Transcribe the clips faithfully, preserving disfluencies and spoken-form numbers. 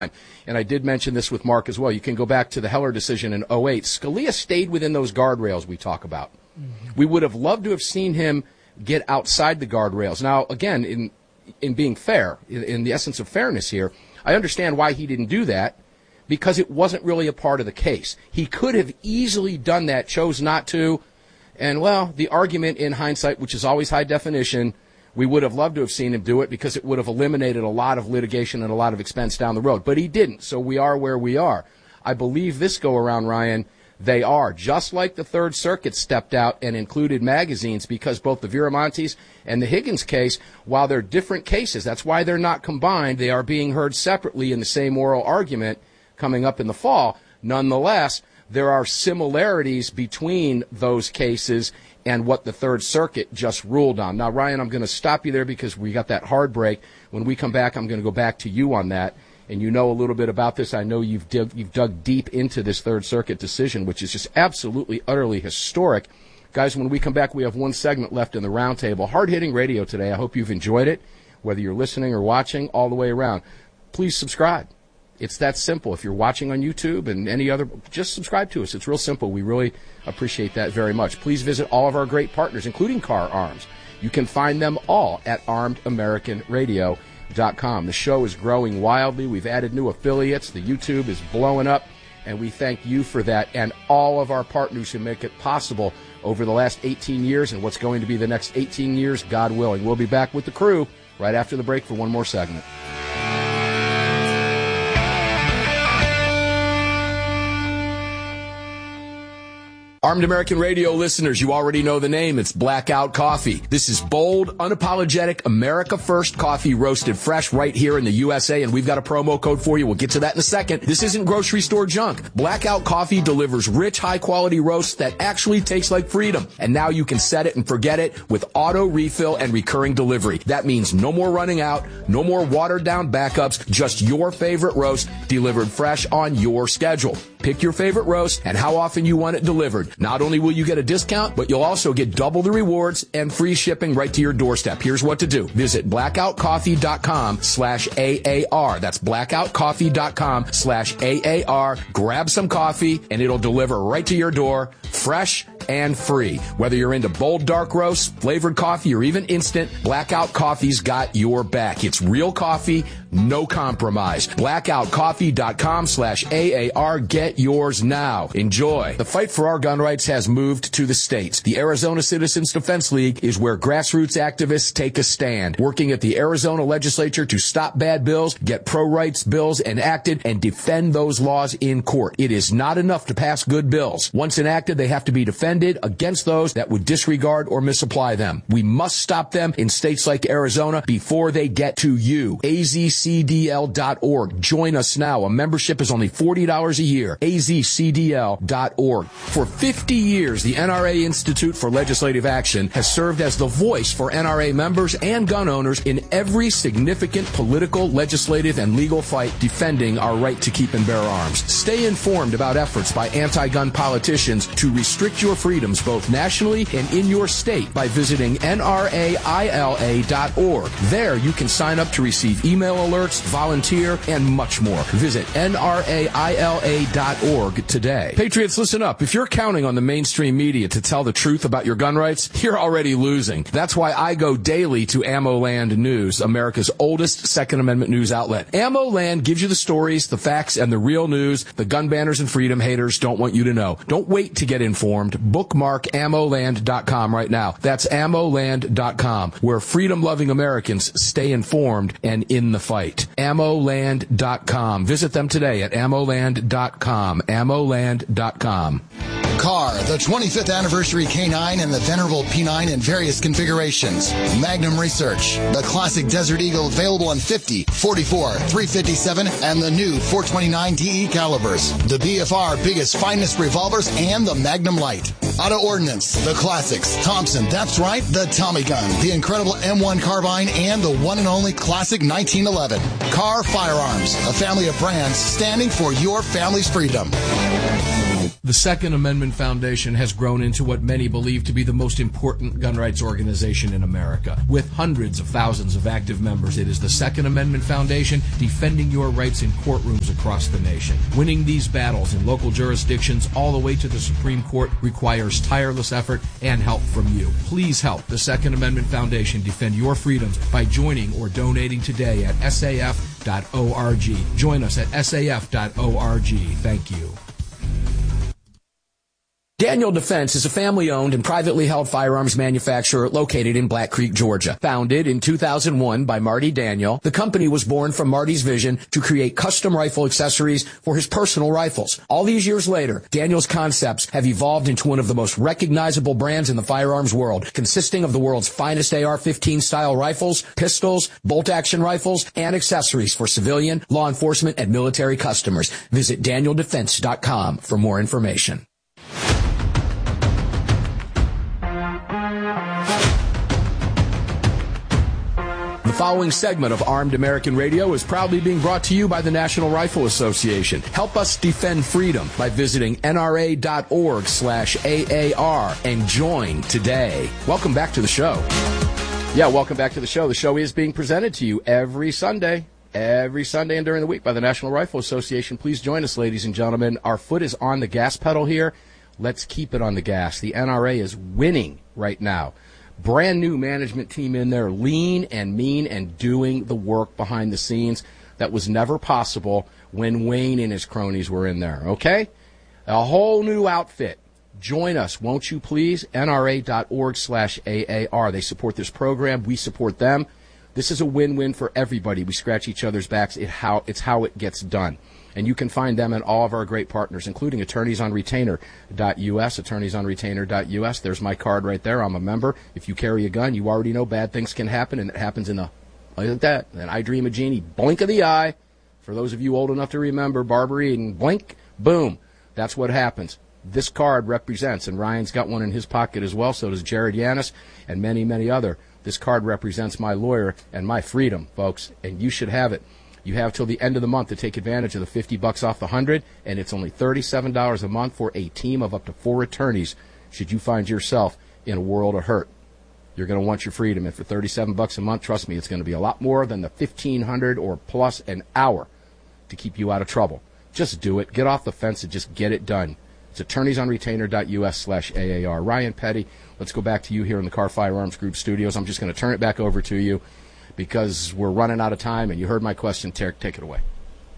And I did mention this with Mark as well. You can go back to the Heller decision in oh eight. Scalia stayed within those guardrails we talk about. Mm-hmm. We would have loved to have seen him get outside the guardrails. Now, again, in in being fair, in, in the essence of fairness here, I understand why he didn't do that, because it wasn't really a part of the case. He could have easily done that, chose not to, and, well, the argument in hindsight, which is always high definition, we would have loved to have seen him do it because it would have eliminated a lot of litigation and a lot of expense down the road. But he didn't, so we are where we are. I believe this go-around, Ryan, they are, just like the Third Circuit stepped out and included magazines, because both the Viramontes and the Higgins case, while they're different cases, that's why they're not combined, they are being heard separately in the same oral argument coming up in the fall. Nonetheless, there are similarities between those cases and what the Third Circuit just ruled on. Now, Ryan, I'm going to stop you there because we got that hard break. When we come back, I'm going to go back to you on that. And you know a little bit about this. I know you've dug, you've dug deep into this Third Circuit decision, which is just absolutely, utterly historic. Guys, when we come back, we have one segment left in the roundtable. Hard-hitting radio today. I hope you've enjoyed it, whether you're listening or watching, all the way around. Please subscribe. It's that simple. If you're watching on YouTube and any other, just subscribe to us. It's real simple. We really appreciate that very much. Please visit all of our great partners, including Car Arms. You can find them all at armed american radio dot com. The show is growing wildly. We've added new affiliates. The YouTube is blowing up, and we thank you for that and all of our partners who make it possible over the last eighteen years and what's going to be the next eighteen years, God willing. We'll be back with the crew right after the break for one more segment. Armed American Radio listeners, you already know the name. It's Blackout Coffee. This is bold, unapologetic, America First coffee roasted fresh right here in the U S A, and we've got a promo code for you. We'll get to that in a second. This isn't grocery store junk. Blackout Coffee delivers rich, high-quality roasts that actually taste like freedom. And now you can set it and forget it with auto refill and recurring delivery. That means no more running out, no more watered-down backups, just your favorite roast delivered fresh on your schedule. Pick your favorite roast and how often you want it delivered. Not only will you get a discount, but you'll also get double the rewards and free shipping right to your doorstep. Here's what to do. Visit blackout coffee dot com slash A A R. That's blackout coffee dot com slash A A R. Grab some coffee, and it'll deliver right to your door, fresh and free. Whether you're into bold dark roasts, flavored coffee, or even instant, Blackout Coffee's got your back. It's real coffee, no compromise. blackout coffee dot com slash A A R. Get yours now. Enjoy. The fight for our gun rights has moved to the states. The Arizona Citizens Defense League is where grassroots activists take a stand, working at the Arizona legislature to stop bad bills, get pro-rights bills enacted, and defend those laws in court. It is not enough to pass good bills. Once enacted, they have to be defended against those that would disregard or misapply them. We must stop them in states like Arizona before they get to you. A Z C D L dot org. Join us now. A membership is only forty dollars a year. A Z C D L dot org. For fifty years, the N R A Institute for Legislative Action has served as the voice for N R A members and gun owners in every significant political, legislative, and legal fight defending our right to keep and bear arms. Stay informed about efforts by anti-gun politicians to restrict your freedoms both nationally and in your state by visiting N R A I L A dot org. There you can sign up to receive email alerts, volunteer, and much more. Visit N R A I L A dot org today. Patriots, listen up. If you're counting on the mainstream media to tell the truth about your gun rights, you're already losing. That's why I go daily to AmmoLand News, America's oldest Second Amendment news outlet. AmmoLand gives you the stories, the facts, and the real news the gun banners and freedom haters don't want you to know. Don't wait to get informed. Bookmark ammo land dot com right now. That's ammo land dot com, where freedom-loving Americans stay informed and in the fight. ammo land dot com. Visit them today at ammo land dot com. ammo land dot com. Car, the twenty-fifth anniversary K nine and the venerable P nine in various configurations. Magnum Research, the classic Desert Eagle available in fifty, forty-four, three fifty-seven, and the new four twenty-nine D E calibers. The B F R biggest, finest revolvers, and the Magnum Light. Auto Ordnance, the classics. Thompson, that's right, the Tommy gun, the incredible M one carbine, and the one and only classic nineteen eleven. Car Firearms, a family of brands standing for your family's freedom. The Second Amendment Foundation has grown into what many believe to be the most important gun rights organization in America. With hundreds of thousands of active members, it is the Second Amendment Foundation defending your rights in courtrooms across the nation. Winning these battles in local jurisdictions all the way to the Supreme Court requires tireless effort and help from you. Please help the Second Amendment Foundation defend your freedoms by joining or donating today at S A F dot org. Join us at S A F dot org. Thank you. Daniel Defense is a family-owned and privately held firearms manufacturer located in Black Creek, Georgia. Founded in two thousand one by Marty Daniel, the company was born from Marty's vision to create custom rifle accessories for his personal rifles. All these years later, Daniel's concepts have evolved into one of the most recognizable brands in the firearms world, consisting of the world's finest A R fifteen style rifles, pistols, bolt-action rifles, and accessories for civilian, law enforcement, and military customers. Visit daniel defense dot com for more information. The following segment of Armed American Radio is proudly being brought to you by the National Rifle Association. Help us defend freedom by visiting N R A dot org slash A A R and join today. Welcome back to the show. Yeah, welcome back to the show. The show is being presented to you every Sunday, every Sunday and during the week by the National Rifle Association. Please join us, ladies and gentlemen. Our foot is on the gas pedal here. Let's keep it on the gas. The N R A is winning right now. Brand new management team in there, lean and mean and doing the work behind the scenes that was never possible when Wayne and his cronies were in there, okay? A whole new outfit. Join us, won't you please? N R A dot org slash A A R. They support this program. We support them. This is a win-win for everybody. We scratch each other's backs. It how, it's how it gets done. And you can find them and all of our great partners, including attorneys on retainer dot U S, attorneys on retainer dot U S. There's my card right there. I'm a member. If you carry a gun, you already know bad things can happen, and it happens in the, like that. And I Dream of Jeannie, blink of the eye. For those of you old enough to remember, Barbara Eden, blink, boom. That's what happens. This card represents, and Ryan's got one in his pocket as well, so does Jared Yanis and many, many other. This card represents my lawyer and my freedom, folks, and you should have it. You have till the end of the month to take advantage of the fifty bucks off the one hundred, and it's only thirty-seven dollars a month for a team of up to four attorneys should you find yourself in a world of hurt. You're going to want your freedom, and for thirty-seven bucks a month, trust me, it's going to be a lot more than the fifteen hundred or plus an hour to keep you out of trouble. Just do it. Get off the fence and just get it done. It's attorneys on retainer dot U S slash A A R. Ryan Petty, let's go back to you here in the Car Firearms Group studios. I'm just going to turn it back over to you, because we're running out of time, and you heard my question. Take, take it away.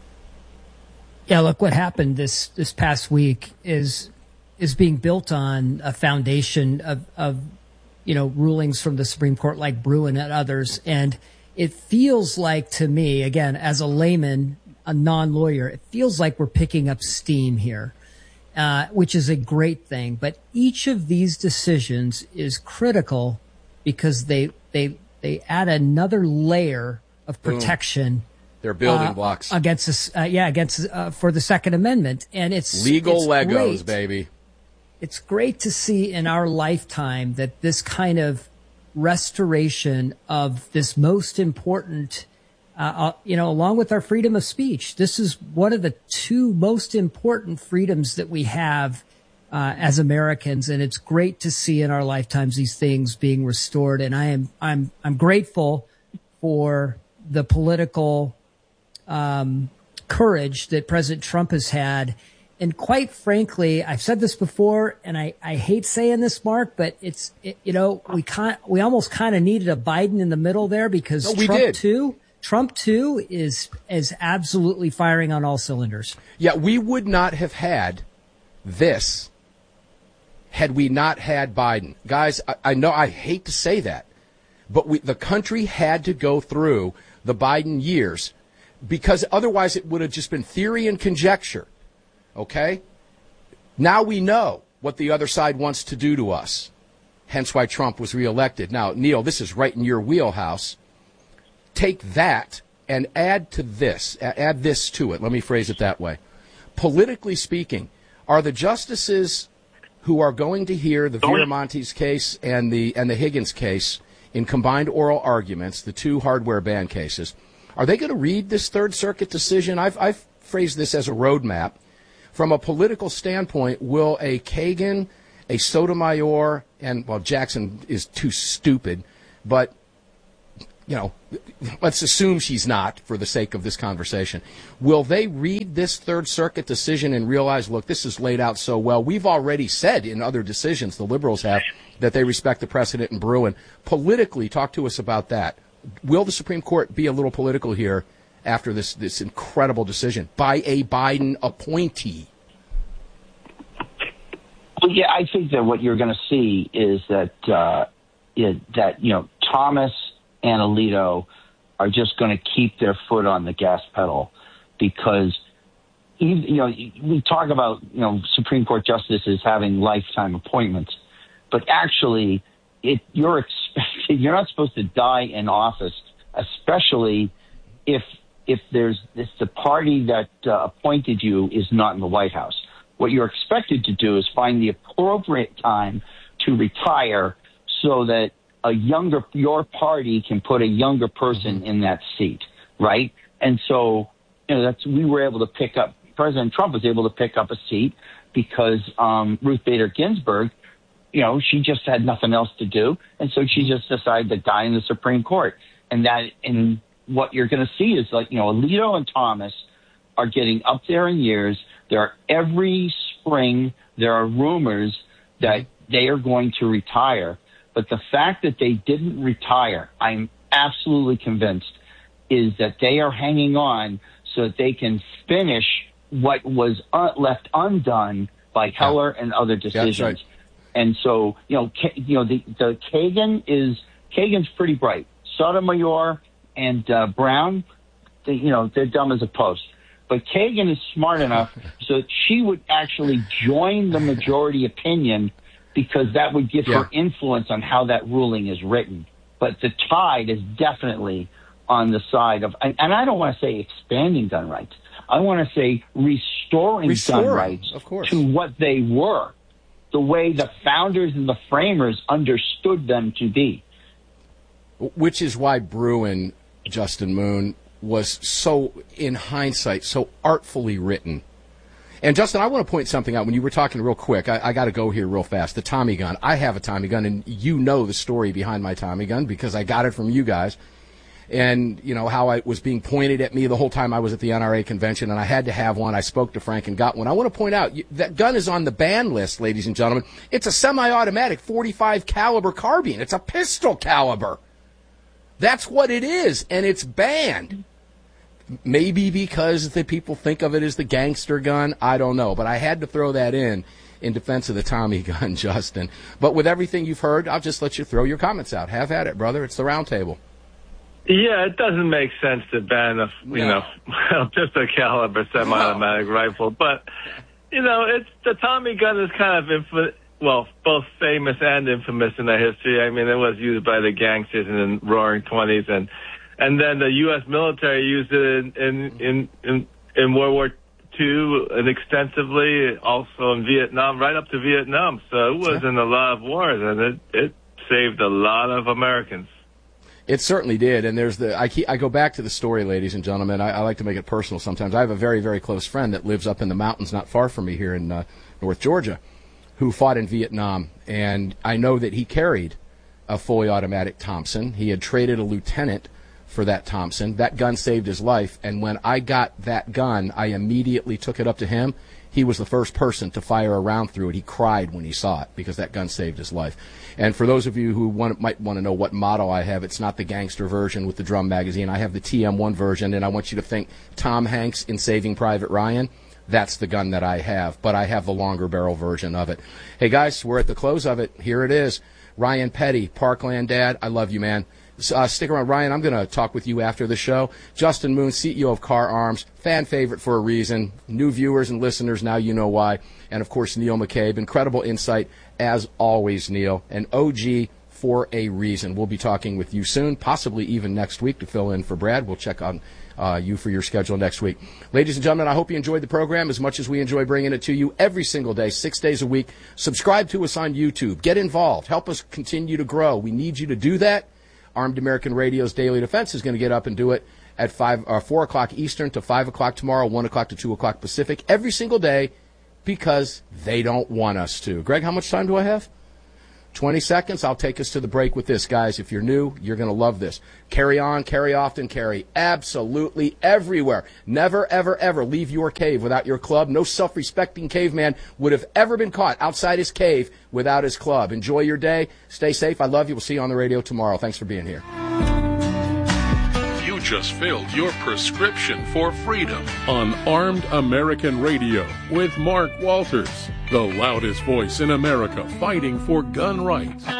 Yeah, look, what happened this, this past week is is being built on a foundation of, of, you know, rulings from the Supreme Court like Bruin and others. And it feels like, to me, again, as a layman, a non-lawyer, it feels like we're picking up steam here, uh, which is a great thing. But each of these decisions is critical because they they – they add another layer of protection. Boom. They're building uh, blocks against this, uh, yeah, against uh, for the Second Amendment, and it's legal it's Legos, great. baby. It's great to see in our lifetime that this kind of restoration of this most important, uh, uh, you know, along with our freedom of speech, this is one of the two most important freedoms that we have Uh, as Americans, and it's great to see in our lifetimes these things being restored. And I am I'm I'm grateful for the political um, courage that President Trump has had. And quite frankly, I've said this before, and I, I hate saying this, Mark, but it's it, you know we can't we almost kind of needed a Biden in the middle there, because no, we Trump did. too. Trump too is is absolutely firing on all cylinders. Yeah, we would not have had this had we not had Biden. Guys, I, I know I hate to say that, but we, the country had to go through the Biden years, because otherwise it would have just been theory and conjecture, okay? Now we know what the other side wants to do to us, hence why Trump was reelected. Now, Neil, this is right in your wheelhouse. Take that and add to this, add this to it. Let me phrase it that way. Politically speaking, are the justices who are going to hear the Viramontes case and the and the Higgins case in combined oral arguments, the two hardware ban cases, are they going to read this Third Circuit decision? I've, I've phrased this as a roadmap from a political standpoint, will a Kagan, a Sotomayor, and, well, Jackson is too stupid, but, you know, let's assume she's not for the sake of this conversation. Will they read this Third Circuit decision and realize, look, this is laid out so well? We've already said in other decisions, the liberals have, that they respect the precedent in Bruen. Politically, talk to us about that. Will the Supreme Court be a little political here after this, this incredible decision by a Biden appointee? Well, yeah, I think that what you're going to see is that, uh, it, that, you know, Thomas and Alito are just going to keep their foot on the gas pedal because, even, you know, we talk about, you know, Supreme Court justices having lifetime appointments, but actually it, you're expected, you're not supposed to die in office, especially if, if there's if the party that uh, appointed you is not in the White House. What you're expected to do is find the appropriate time to retire so that a younger, your party can put a younger person in that seat, right? And so, you know, that's, we were able to pick up, President Trump was able to pick up a seat because um, Ruth Bader Ginsburg, you know, she just had nothing else to do. And so she just decided to die in the Supreme Court. And that, and what you're going to see is like, you know, Alito and Thomas are getting up there in years. There are every spring, there are rumors that they are going to retire. But the fact that they didn't retire, I'm absolutely convinced, is that they are hanging on so that they can finish what was uh, left undone by Heller yeah. and other decisions. Yeah, that's right. And so, you know, K- you know, the, the Kagan is Kagan's pretty bright. Sotomayor and uh, Brown, they, you know, they're dumb as a post. But Kagan is smart enough so that she would actually join the majority opinion because that would give yeah. her influence on how that ruling is written. But the tide is definitely on the side of, and, and I don't want to say expanding gun rights. I want to say restoring, restoring gun rights of course. to what they were, the way the founders and the framers understood them to be. Which is why Bruen, Justin Moon, was so, in hindsight, so artfully written. And, Justin, I want to point something out. When you were talking real quick, I, I got to go here real fast. The Tommy gun. I have a Tommy gun, and you know the story behind my Tommy gun because I got it from you guys. And, you know, how it was being pointed at me the whole time I was at the N R A convention, and I had to have one. I spoke to Frank and got one. I want to point out, that gun is on the ban list, ladies and gentlemen. It's a semi-automatic forty-five caliber carbine. It's a pistol caliber. That's what it is, and it's banned. Maybe because the people think of it as the gangster gun. I don't know. But I had to throw that in in defense of the Tommy gun, Justin. But with everything you've heard, I'll just let you throw your comments out. Have at it, brother. It's the round table. Yeah, it doesn't make sense to ban a, you no. know, pistol caliber semi-automatic no. rifle. But, you know, it's the Tommy gun is kind of infamous. Well, both famous and infamous in the history. I mean, it was used by the gangsters in the Roaring Twenties, and and then the U S military used it in in in, in, in World War Two and extensively, also in Vietnam, right up to Vietnam. So it was in a lot of wars, and it it saved a lot of Americans. It certainly did, and there's the. I keep, I go back to the story, ladies and gentlemen. I, I like to make it personal sometimes. I have a very, very close friend that lives up in the mountains, not far from me here in uh, North Georgia, who fought in Vietnam, and I know that he carried a fully automatic Thompson. He had traded a lieutenant for that Thompson. That gun saved his life, and when I got that gun, I immediately took it up to him. He was the first person to fire a round through it. He cried when he saw it because that gun saved his life. And for those of you who want, might want to know what model I have, it's not the gangster version with the drum magazine. I have the T M one version, and I want you to think Tom Hanks in Saving Private Ryan. That's the gun that I have, but I have the longer barrel version of it. Hey, guys, we're at the close of it. Here it is. Ryan Petty, Parkland Dad, I love you, man. Uh, stick around. Ryan, I'm going to talk with you after the show. Justin Moon, C E O of Car Arms, fan favorite for a reason. New viewers and listeners, now you know why. And, of course, Neil McCabe. Incredible insight, as always, Neil. And O G for a reason. We'll be talking with you soon, possibly even next week to fill in for Brad. We'll check on uh, you for your schedule next week. Ladies and gentlemen, I hope you enjoyed the program as much as we enjoy bringing it to you every single day, six days a week. Subscribe to us on YouTube. Get involved. Help us continue to grow. We need you to do that. Armed American Radio's Daily Defense is going to get up and do it at five, uh, four o'clock Eastern to five o'clock tomorrow, one o'clock to two o'clock Pacific, every single day, because they don't want us to. Greg, how much time do I have? twenty seconds. I'll take us to the break with this, guys. If you're new, you're going to love this. Carry on, carry often, carry absolutely everywhere. Never, ever, ever leave your cave without your club. No self-respecting caveman would have ever been caught outside his cave without his club. Enjoy your day. Stay safe. I love you. We'll see you on the radio tomorrow. Thanks for being here. You just filled your prescription for freedom on Armed American Radio with Mark Walters, the loudest voice in America fighting for gun rights.